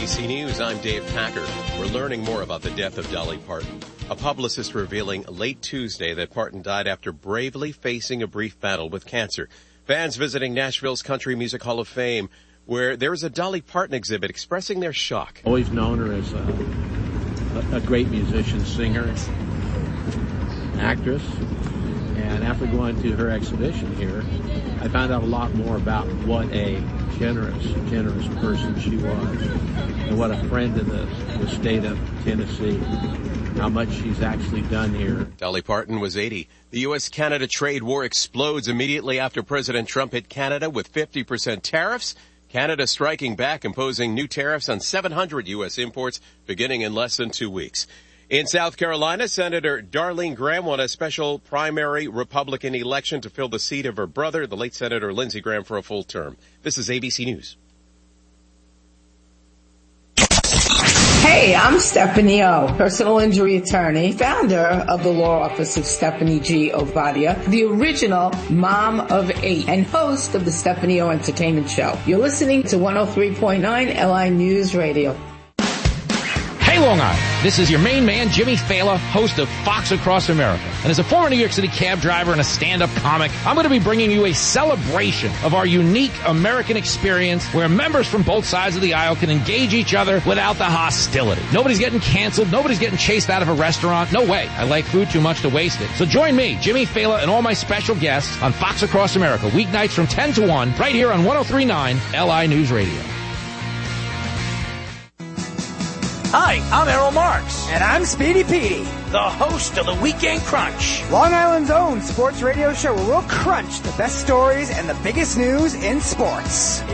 ABC News, I'm Dave Packer. We're learning more about the death of Dolly Parton. A publicist revealing late Tuesday that Parton died after bravely facing a brief battle with cancer. Fans visiting Nashville's Country Music Hall of Fame, where there is a Dolly Parton exhibit expressing their shock. Always known her as a great musician, singer, actress. And after going to her exhibition here, I found out a lot more about what a generous person she was, and what a friend of the state of Tennessee, how much she's actually done here. Dolly Parton was 80. The U.S.-Canada trade war explodes immediately after President Trump hit Canada with 50% tariffs. Canada striking back, imposing new tariffs on 700 U.S. imports beginning in less than 2 weeks. In South Carolina, Senator Darlene Graham won a special primary Republican election to fill the seat of her brother, the late Senator Lindsey Graham, for a full term. This is ABC News. Hey, I'm Stephanie O, personal injury attorney, founder of the law office of Stephanie G. Ovadia, the original mom of 8, and host of the Stephanie O Entertainment Show. You're listening to 103.9 LI News Radio. Hey, Long Island. This is your main man, Jimmy Fallon, host of Fox Across America. And as a former New York City cab driver and a stand-up comic, I'm going to be bringing you a celebration of our unique American experience where members from both sides of the aisle can engage each other without the hostility. Nobody's getting canceled. Nobody's getting chased out of a restaurant. No way. I like food too much to waste it. So join me, Jimmy Fallon, and all my special guests on Fox Across America, weeknights from 10 to 1, right here on 103.9 LI News Radio. Hi, I'm Errol Marks. And I'm Speedy Petey, the host of the Weekend Crunch, Long Island's own sports radio show where we'll crunch the best stories and the biggest news in sports.